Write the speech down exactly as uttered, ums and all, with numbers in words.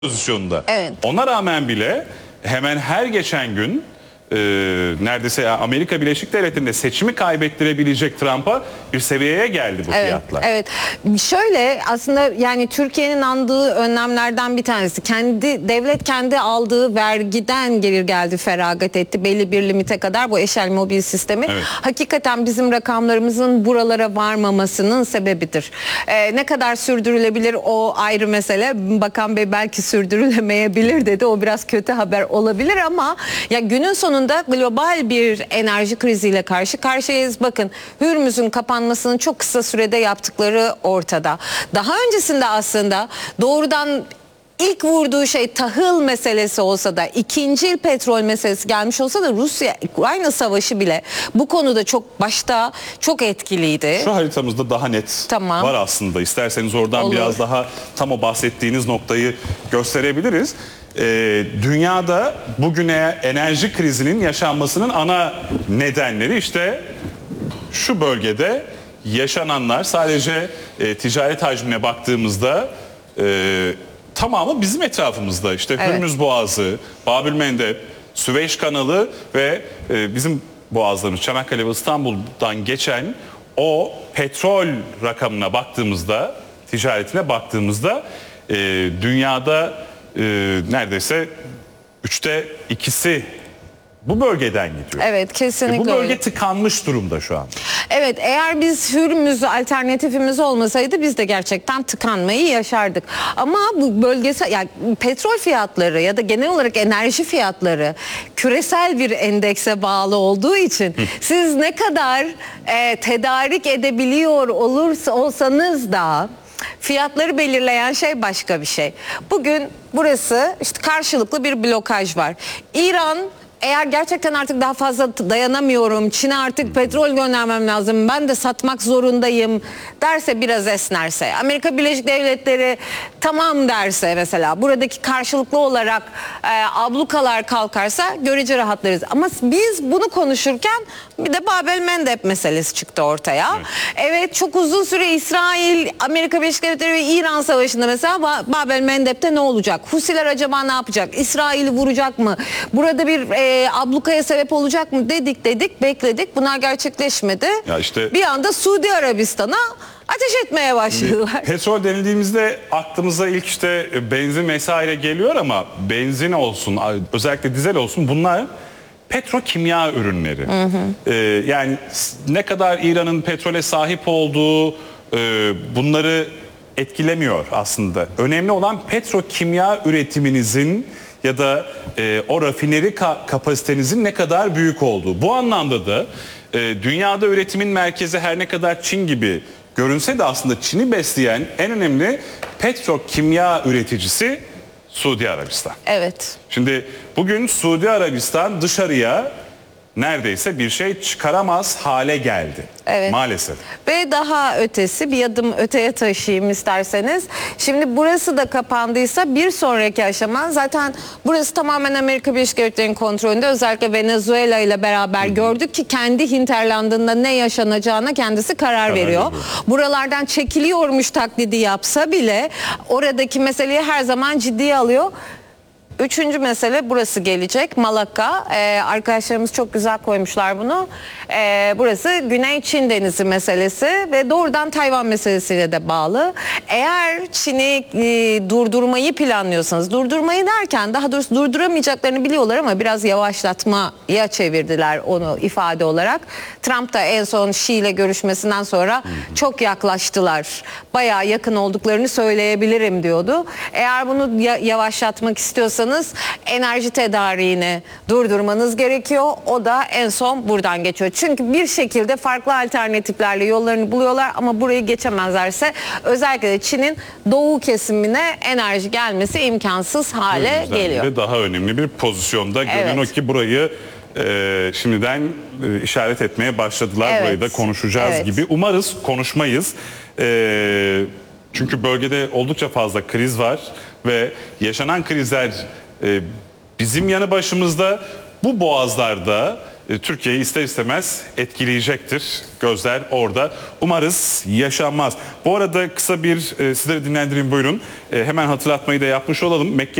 pozisyonda. Evet. Ona rağmen bile hemen her geçen gün e, neredeyse Amerika Birleşik Devletleri'nde seçimi kaybettirebilecek Trump'a bir seviyeye geldi bu Evet, fiyatlar. evet. Şöyle aslında yani Türkiye'nin aldığı önlemlerden bir tanesi. Kendi devlet kendi aldığı vergiden gelir geldi feragat etti belli bir limite kadar bu eşel mobil sistemi. Evet. Hakikaten bizim rakamlarımızın buralara varmamasının sebebidir. Ee, ne kadar sürdürülebilir o ayrı mesele. Bakan Bey belki sürdürülemeyebilir dedi. O biraz kötü haber olabilir ama ya günün sonunda global bir enerji kriziyle karşı karşıyayız. Bakın Hürmüz'ün kapanmasının çok kısa sürede yaptıkları ortada. Daha öncesinde aslında doğrudan ilk vurduğu şey tahıl meselesi olsa da ikinci petrol meselesi gelmiş olsa da Rusya-Ukrayna savaşı bile bu konuda çok başta çok etkiliydi. Şu haritamızda daha net Tamam. var aslında. İsterseniz oradan Olur. biraz daha tam o bahsettiğiniz noktayı gösterebiliriz. Ee, dünyada bugüne enerji krizinin yaşanmasının ana nedenleri işte şu bölgede yaşananlar. Sadece e, ticaret hacmine baktığımızda e, tamamı bizim etrafımızda. İşte Evet. Hürmüz Boğazı, Babülmendeb, Süveyş Kanalı ve e, bizim boğazlarımız Çanakkale ve İstanbul'dan geçen o petrol rakamına baktığımızda, ticaretine baktığımızda e, dünyada e, neredeyse üçte ikisi bu bölgeden gidiyor. Evet, kesinlikle. E bu bölge öyle. tıkanmış durumda şu an. Evet, eğer biz Hürmüz alternatifimiz olmasaydı biz de gerçekten tıkanmayı yaşardık. Ama bu bölgesel yani petrol fiyatları ya da genel olarak enerji fiyatları küresel bir endekse bağlı olduğu için siz ne kadar e, tedarik edebiliyor olursa olsanız da fiyatları belirleyen şey başka bir şey. Bugün burası işte karşılıklı bir blokaj var. İran eğer gerçekten artık daha fazla dayanamıyorum, Çin'e artık petrol göndermem lazım, ben de satmak zorundayım derse, biraz esnerse, Amerika Birleşik Devletleri tamam derse mesela, buradaki karşılıklı olarak e, ablukalar kalkarsa görece rahatlarız. Ama biz bunu konuşurken bir de Babelmendeb meselesi çıktı ortaya. Evet, evet çok uzun süre İsrail, Amerika Birleşik Devletleri ve İran savaşında mesela ba- Babelmendeb'te ne olacak? Husiler acaba ne yapacak? İsrail'i vuracak mı? Burada bir e, E, ablukaya sebep olacak mı dedik dedik bekledik, bunlar gerçekleşmedi. Ya işte, bir anda Suudi Arabistan'a ateş etmeye başladılar. Petrol denildiğimizde aklımıza ilk işte benzin vesaire geliyor ama benzin olsun, özellikle dizel olsun, bunlar petrokimya ürünleri. Hı hı. Ee, yani ne kadar İran'ın petrole sahip olduğu e, bunları etkilemiyor aslında. Önemli olan petrokimya üretiminizin ya da e, o rafineri ka- kapasitenizin ne kadar büyük olduğu. Bu anlamda da e, dünyada üretimin merkezi her ne kadar Çin gibi görünse de aslında Çin'i besleyen en önemli petrokimya üreticisi Suudi Arabistan. Evet. Şimdi bugün Suudi Arabistan dışarıya neredeyse bir şey çıkaramaz hale geldi. Evet. Maalesef. Ve daha ötesi, bir adım öteye taşıyayım isterseniz. Şimdi burası da kapandıysa bir sonraki aşama, zaten burası tamamen Amerika Birleşik Devletleri'nin kontrolünde. Özellikle Venezuela ile beraber Hı-hı. gördük ki kendi hinterlandında ne yaşanacağına kendisi karar, karar veriyor. veriyor. Buralardan çekiliyormuş taklidi yapsa bile oradaki meseleyi her zaman ciddiye alıyor. Üçüncü mesele burası gelecek. Malakka. Ee, arkadaşlarımız çok güzel koymuşlar bunu. Ee, burası Güney Çin Denizi meselesi ve doğrudan Tayvan meselesiyle de bağlı. Eğer Çin'i e, durdurmayı planlıyorsanız, durdurmayı derken daha doğrusu durduramayacaklarını biliyorlar ama biraz yavaşlatmaya çevirdiler onu ifade olarak. Trump da en son Xi ile görüşmesinden sonra Hı-hı. çok yaklaştılar. Bayağı yakın olduklarını söyleyebilirim diyordu. Eğer bunu ya- yavaşlatmak istiyorsanız enerji tedariğini durdurmanız gerekiyor. O da en son buradan geçiyor. Çünkü bir şekilde farklı alternatiflerle yollarını buluyorlar ama burayı geçemezlerse özellikle de Çin'in doğu kesimine enerji gelmesi imkansız hale geliyor. Ve daha önemli bir pozisyonda. Evet. Görünen o ki burayı e, şimdiden e, işaret etmeye başladılar. Evet. Burayı da konuşacağız Evet. gibi. Umarız konuşmayız. E, çünkü bölgede oldukça fazla kriz var ve yaşanan krizler e, bizim yanı başımızda, bu boğazlarda e, Türkiye'yi ister istemez etkileyecektir. Gözler orada. Umarız yaşanmaz. Bu arada kısa bir e, sizleri dinlendireyim, buyurun. E, hemen hatırlatmayı da yapmış olalım. Mekke